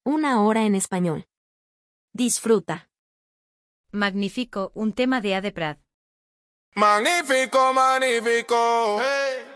Una hora en español. Disfruta. Magnífico, un tema de A de Prat. Magnífico, magnífico. Hey.